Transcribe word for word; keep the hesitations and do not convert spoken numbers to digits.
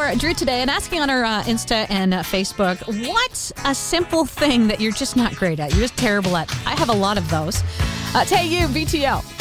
for Drew today and asking on our uh, Insta and uh, Facebook, what's a simple thing that you're just not great at? You're just terrible at. I have a lot of those. Uh, Tay, you, B T L.